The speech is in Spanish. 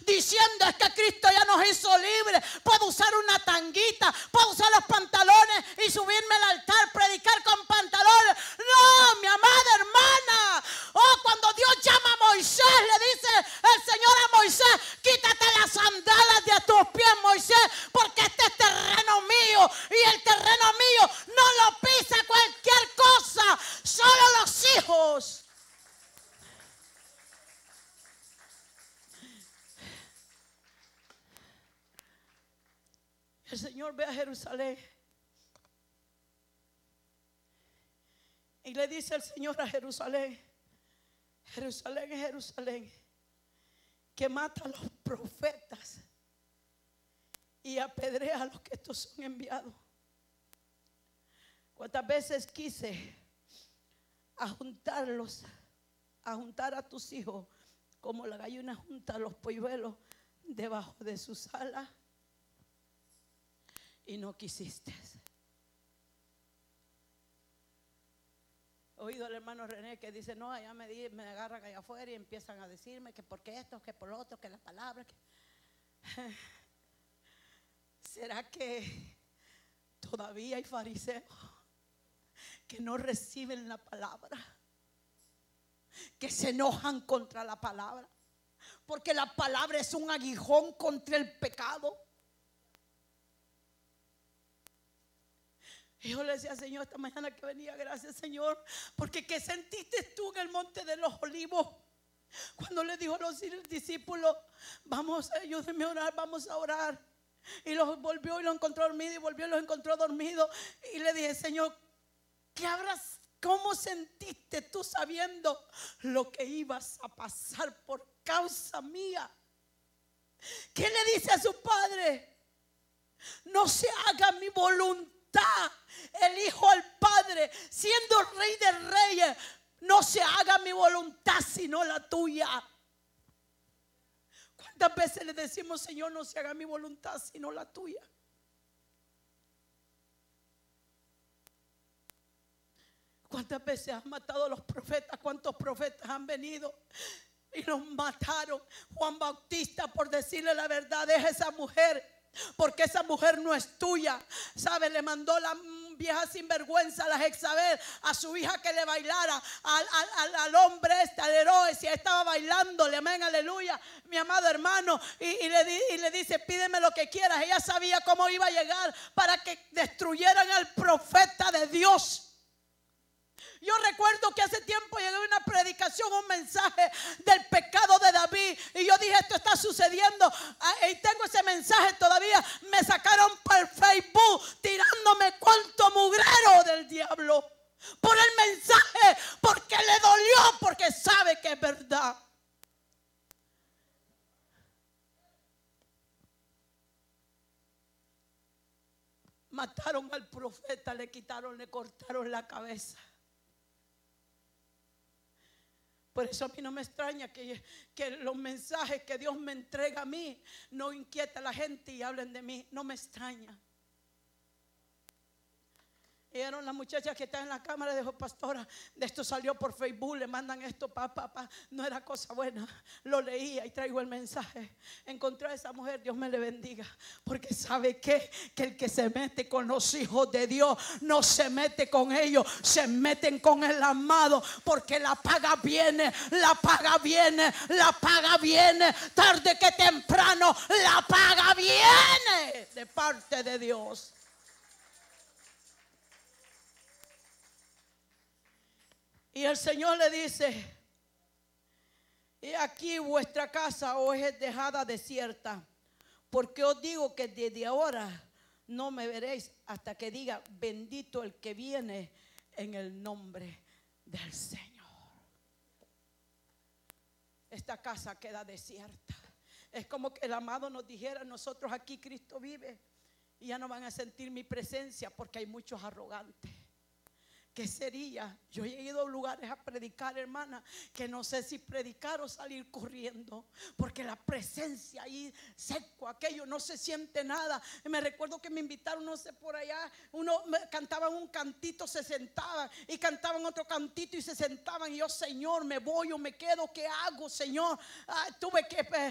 diciendo es que Cristo ya nos hizo libres. Puedo usar una tanguita, puedo usar los pantalones y subirme al altar, predicar con pantalones. No, mi amada hermana. Oh, cuando Dios llama a Moisés, le dice el Señor a Moisés: quítate las sandalas de tus pies, Moisés, porque este es terreno mío y el terreno mío no lo pisa cualquier cosa, solo los hijos. El Señor ve a Jerusalén y le dice el Señor a Jerusalén: Jerusalén es Jerusalén, que mata a los profetas y apedrea a los que estos son enviados. ¿Cuántas veces quise juntar a tus hijos como la gallina junta a los polluelos debajo de sus alas? Y no quisiste. He oído al hermano René que dice: no, allá me agarran allá afuera y empiezan a decirme que por qué esto, que por lo otro, que las palabras ¿Será que todavía hay fariseos que no reciben la palabra, que se enojan contra la palabra? Porque la palabra es un aguijón contra el pecado. Y yo le decía: Señor, esta mañana que venía, gracias, Señor, porque ¿qué sentiste tú en el monte de los olivos? Cuando le dijo a los discípulos: vamos, ayúdenme a orar, vamos a orar. Y los volvió y los encontró dormidos, y volvió y los encontró dormidos. Y le dije: Señor, ¿cómo sentiste tú sabiendo lo que ibas a pasar por causa mía? ¿Qué le dice a su padre? No se haga mi voluntad. El hijo al padre, siendo rey de reyes: no se haga mi voluntad sino la tuya. ¿Cuántas veces le decimos: Señor, no se haga mi voluntad sino la tuya? ¿Cuántas veces has matado a los profetas? ¿Cuántos profetas han venido y los mataron? Juan Bautista, por decirle la verdad, deja esa mujer, porque esa mujer no es tuya. ¿Sabe? Le mandó la vieja sinvergüenza, la Jezabel, a su hija que le bailara al hombre al Herodes, y estaba bailándole, amén, aleluya, mi amado hermano, y le dice: pídeme lo que quieras. Ella sabía cómo iba a llegar para que destruyeran al profeta de Dios. Yo recuerdo que hace tiempo llegué a una predicación, un mensaje del pecado de David, y yo dije: esto está sucediendo, y tengo ese mensaje todavía. Me sacaron por Facebook tirándome cuanto mugrero del diablo por el mensaje, porque le dolió, porque sabe que es verdad. Mataron al profeta, le cortaron la cabeza. Por eso a mí no me extraña que los mensajes que Dios me entrega a mí no inquieta a la gente y hablen de mí. No me extraña. Eran las muchachas que están en la cámara, dijo: pastora, de esto salió por Facebook, le mandan esto, papá. No era cosa buena. Lo leía y traigo el mensaje. Encontré a esa mujer, Dios me le bendiga, porque sabe que el que se mete con los hijos de Dios no se mete con ellos, se meten con el amado, porque la paga viene, la paga viene, la paga viene, tarde que temprano la paga viene de parte de Dios. Y el Señor le dice: he aquí vuestra casa os es dejada desierta, porque os digo que desde ahora no me veréis hasta que diga: bendito el que viene en el nombre del Señor. Esta casa queda desierta. Es como que el amado nos dijera: nosotros aquí Cristo vive, y ya no van a sentir mi presencia porque hay muchos arrogantes. ¿Qué sería? Yo he ido a lugares a predicar, hermana, que no sé si predicar o salir corriendo, porque la presencia ahí seco, aquello, no se siente nada. Y me recuerdo que me invitaron, no sé, por allá, cantaban un cantito, se sentaban, y cantaban otro cantito y se sentaban. Y yo: Señor, me voy o me quedo, ¿qué hago, Señor? Tuve que